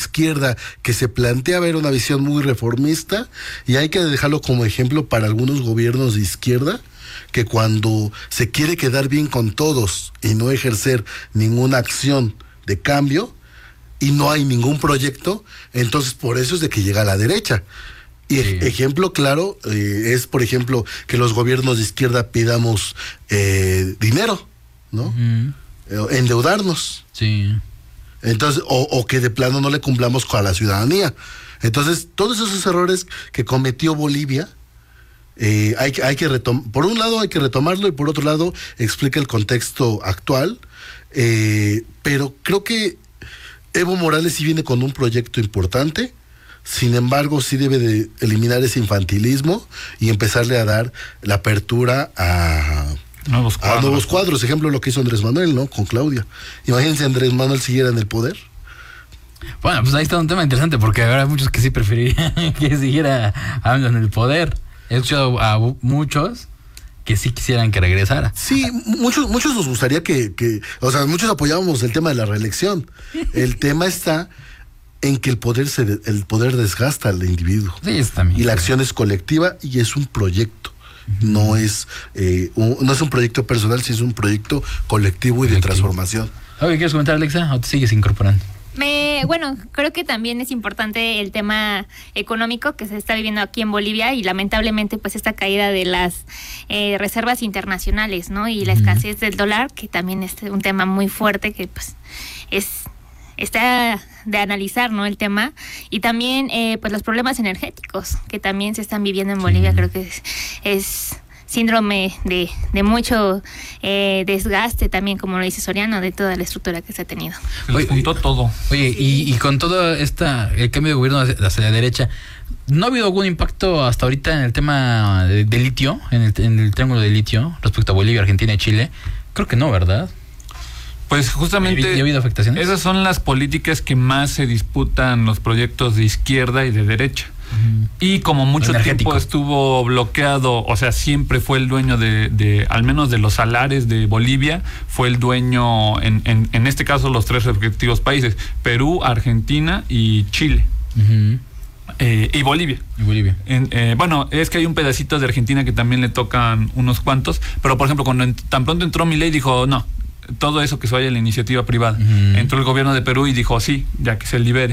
izquierda que se plantea ver una visión muy reformista, y hay que dejarlo como ejemplo para algunos gobiernos de izquierda, que cuando se quiere quedar bien con todos y no ejercer ninguna acción de cambio y no hay ningún proyecto, entonces por eso es de que llega a la derecha. Y ejemplo claro es, por ejemplo, que los gobiernos de izquierda pidamos dinero, ¿no? Endeudarnos. Sí. Entonces, o que de plano no le cumplamos con la ciudadanía. Entonces, todos esos errores que cometió Bolivia, hay que por un lado hay que retomarlo, y por otro lado explica el contexto actual, pero creo que Evo Morales sí viene con un proyecto importante. Sin embargo, sí debe de eliminar ese infantilismo y empezarle a dar la apertura a nuevos cuadros. Ejemplo, lo que hizo Andrés Manuel, ¿no? Con Claudia. Imagínense Andrés Manuel siguiera en el poder. Bueno, pues ahí está un tema interesante, porque habrá muchos que sí preferirían que siguiera AMLO en el poder. He escuchado a muchos que sí quisieran que regresara. Sí, muchos nos gustaría o sea, muchos apoyábamos el tema de la reelección. El tema está en que el poder desgasta al individuo. Sí, eso también. Y la acción es colectiva y es un proyecto. No es un proyecto personal, sino es un proyecto colectivo y de transformación. Oye, ¿quieres comentar, Alexa, o te sigues incorporando? Bueno, creo que también es importante el tema económico que se está viviendo aquí en Bolivia, y lamentablemente pues esta caída de las reservas internacionales, ¿no? Y la escasez del dólar, que también es un tema muy fuerte, que pues está de analizar, ¿no? El tema. Y también pues los problemas energéticos que también se están viviendo en Bolivia. Creo que es síndrome de mucho desgaste también, como lo dice Soriano, de toda la estructura que se ha tenido. Se juntó todo. Oye, y con todo el cambio de gobierno hacia la derecha, ¿no ha habido algún impacto hasta ahorita en el tema de litio, en el triángulo de litio, respecto a Bolivia, Argentina y Chile? Creo que no, ¿verdad? Pues justamente ¿ha habido afectaciones? Esas son las políticas que más se disputan los proyectos de izquierda y de derecha. Y como mucho tiempo estuvo bloqueado, o sea, siempre fue el dueño de al menos de los salares de Bolivia, fue el dueño en este caso los tres respectivos países: Perú, Argentina y Chile. Y Bolivia. Bueno, es que hay un pedacito de Argentina que también le tocan unos cuantos, pero por ejemplo, cuando tan pronto entró Milei, dijo no, todo eso que se vaya a la iniciativa privada. Entró el gobierno de Perú y dijo sí, ya que se libere.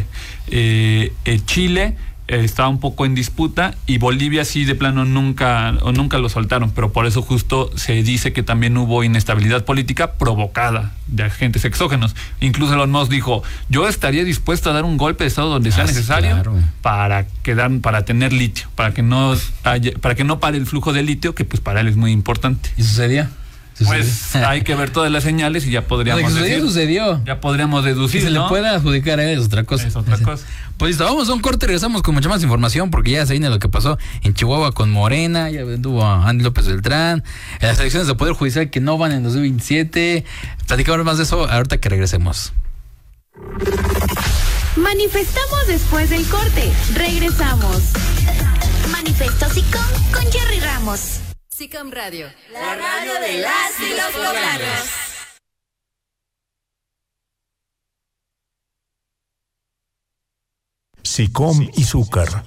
Chile estaba un poco en disputa, y Bolivia sí de plano nunca lo soltaron, pero por eso justo se dice que también hubo inestabilidad política provocada de agentes exógenos. Incluso Elon Musk dijo: yo estaría dispuesto a dar un golpe de estado donde sea necesario, para tener litio, para que no pare el flujo de litio, que pues para él es muy importante. ¿Y sucedía? Pues hay que ver todas las señales y ya podríamos sucedió. Ya podríamos deducir, que se le pueda adjudicar a él es otra cosa. Pues listo, vamos a un corte, regresamos con mucha más información, porque ya se viene lo que pasó en Chihuahua con Morena, ya tuvo a Andy López Beltrán, en las elecciones de Poder Judicial que no van en 2027. Platicamos más de eso ahorita que regresemos. Manifestamos después del corte. Regresamos. Manifesto SICOM con Jerry Ramos. SICOM Radio, la radio de las y los poblanos. SICOM y Zúcar.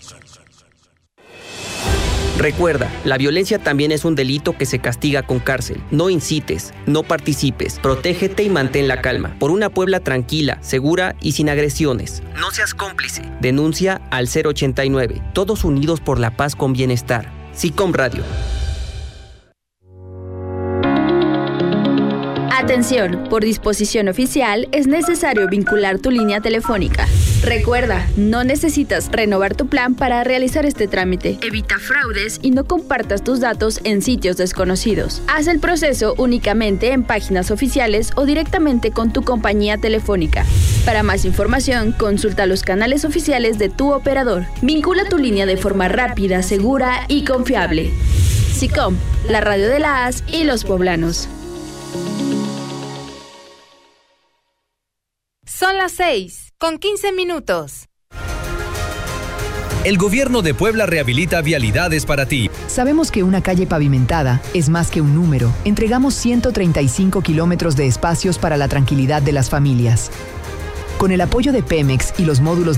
Recuerda, la violencia también es un delito que se castiga con cárcel. No incites, no participes, protégete y mantén la calma. Por una Puebla tranquila, segura y sin agresiones. No seas cómplice. Denuncia al 089. Todos unidos por la paz con bienestar. SICOM Radio. Atención, por disposición oficial es necesario vincular tu línea telefónica. Recuerda, no necesitas renovar tu plan para realizar este trámite. Evita fraudes y no compartas tus datos en sitios desconocidos. Haz el proceso únicamente en páginas oficiales o directamente con tu compañía telefónica. Para más información, consulta los canales oficiales de tu operador. Vincula tu línea de forma rápida, segura y confiable. SICOM, la radio de las y los poblanos. Son las 6:15. El gobierno de Puebla rehabilita vialidades para ti. Sabemos que una calle pavimentada es más que un número. Entregamos 135 kilómetros de espacios para la tranquilidad de las familias. Con el apoyo de Pemex y los módulos